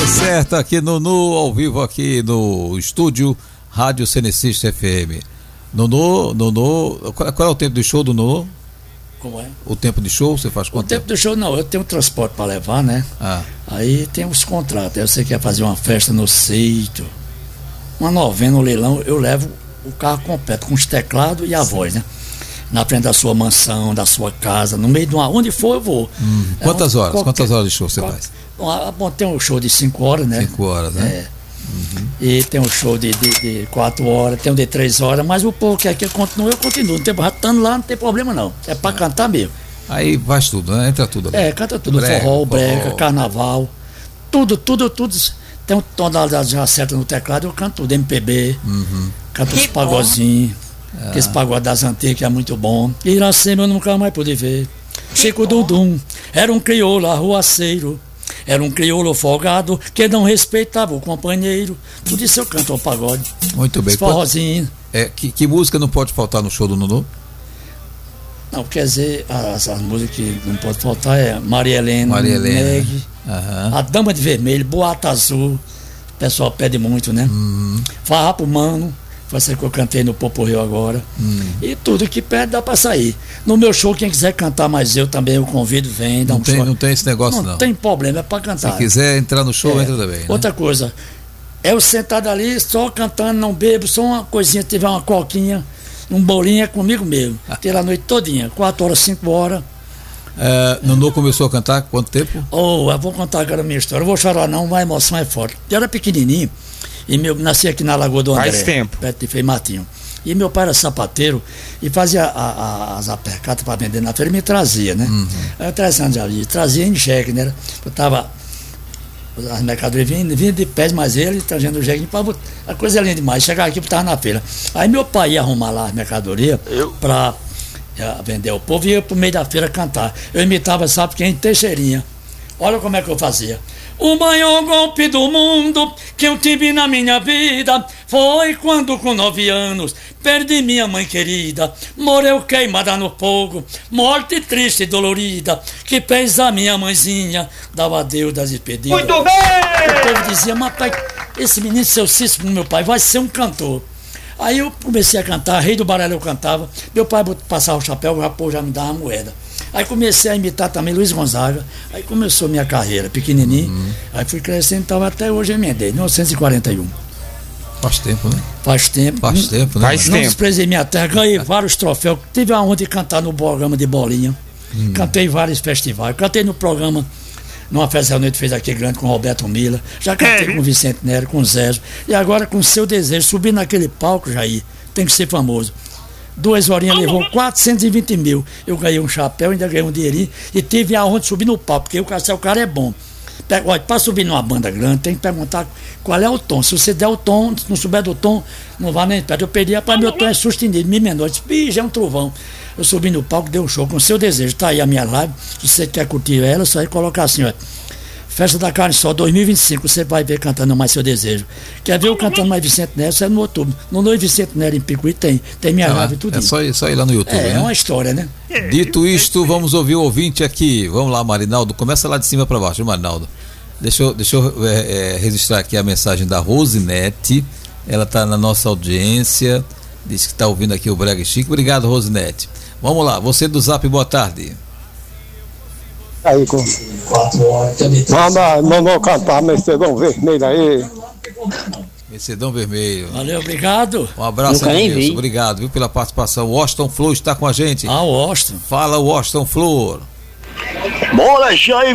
Certo, aqui no ao vivo aqui no estúdio Rádio Cenecista FM. Nonô, qual é o tempo do show do Nonô? Como é? O tempo de show, você faz quanto tempo? O tempo do show não, eu tenho transporte para levar, né? Aí tem os contratos, aí você quer fazer uma festa no sítio, uma novena, no leilão, eu levo o carro completo, com os teclados e a voz, né? Na frente da sua mansão, da sua casa, no meio de onde for eu vou. Quantas horas de show você faz? Bom, tem um show de 5 horas, né? 5 horas, né? E tem um show de 4 horas, tem um de 3 horas, mas o povo quer que eu continuo, não tem, estando lá não tem problema não, é pra cantar mesmo. Aí faz tudo, né? Entra tudo ali. Canta tudo, forró, brega, carnaval, tudo, tem um tonalidade já certa no teclado, eu canto tudo, MPB, canto os pagodinhos, esse pagode das antigas que é muito bom. Iracema eu nunca mais pude ver. Chico Dudum era um crioulo arruaceiro, era um crioulo folgado que não respeitava o companheiro. Por isso eu canto o pagode. Muito bem. Forrozinho. Que música não pode faltar no show do Nonô? Não, quer dizer, as músicas que não pode faltar é Maria Helena, Meg, A Dama de Vermelho, Boata Azul. O pessoal pede muito, né? Farrapo Mano, vai ser que eu cantei no Poporril agora. E tudo que pede dá pra sair. No meu show, quem quiser cantar mais eu também, eu convido, vem, dá show. Não tem esse negócio não. Não tem problema, é pra cantar. Se quiser entrar no show, entra também, né? Outra coisa, eu sentado ali, só cantando, não bebo, só uma coisinha, tiver uma coquinha, um bolinho é comigo mesmo. Ter a noite todinha, 4 horas, 5 horas. Nonô começou a cantar quanto tempo? Eu vou contar agora a minha história, eu vou chorar não, a emoção é forte. Eu era pequenininho, e nasci aqui na Lagoa do André. Faz tempo. Perto de Frei Martinho. E meu pai era sapateiro e fazia as apercatas para vender na feira e me trazia, né? Aí eu 3 anos ali, trazia em cheque, né? Eu tava, as mercadorias vinham de pés, mas ele trazendo o cheque para botar. A coisa é linda demais, chegava aqui e estava na feira. Aí meu pai ia arrumar lá as mercadorias para vender ao povo e ia pro meio da feira cantar. Eu imitava, sabe quem? Teixeirinha. Olha como é que eu fazia. O maior golpe do mundo que eu tive na minha vida foi quando com 9 anos perdi minha mãe querida. Morreu queimada no fogo, morte triste e dolorida, que fez a minha mãezinha dava adeus das despedidas. Muito bem! O povo dizia, mas pai, esse menino, seu Cícero, meu pai, vai ser um cantor. Aí eu comecei a cantar, Rei do Baralho eu cantava, meu pai passava o chapéu, já me dava uma moeda. Aí comecei a imitar também Luiz Gonzaga, aí começou minha carreira, pequenininho, aí fui crescendo, então até hoje eu emendei, 1941. Faz tempo, né? Faz tempo, né? Não desprezei minha terra, ganhei vários troféus, tive a honra de cantar no programa de bolinha, cantei em vários festivais, cantei no programa, numa festa que fez aqui grande com Roberto Mila, já cantei com Vicente Nery, com Zézo, e agora com Seu Desejo, subi naquele palco, Jair, tem que ser famoso. 2 horinhas levou 420 mil. Eu ganhei um chapéu, ainda ganhei um dinheirinho e tive a honra de subir no palco, porque o cara é bom. Olha, para subir numa banda grande, tem que perguntar qual é o tom. Se você der o tom, se não souber do tom, não vai nem perto. Eu perdi, rapaz, meu tom é sustenido, mi menor. Eu disse, bicho, é um trovão. Eu subi no palco, dei um show com Seu Desejo. Tá aí a minha live. Se você quer curtir ela, só aí colocar assim, ó. Festa da Carne Sol 2025, você vai ver cantando Mais Seu Desejo. Quer ver eu cantando mais Vicente Nery? Isso é no outubro. No Novo Vicente Nery em Picuí tem minha live e tudo. É só ir lá no YouTube, né? É uma história, né? Dito isto, vamos ouvir o ouvinte aqui. Vamos lá, Marinaldo. Começa lá de cima para baixo, Marinaldo. Deixa eu registrar aqui a mensagem da Rosinete. Ela está na nossa audiência. Diz que está ouvindo aqui o Brega Chico. Obrigado, Rosinete. Vamos lá, você do Zap, boa tarde. Aí, Nonô cantar Mercedão Vermelho aí. Mercedão Vermelho. Valeu, obrigado. Um abraço, Nilson. Obrigado, viu, pela participação. O Washington Flor está com a gente. O Washington. Fala, Washington Flor. Bora, Jair.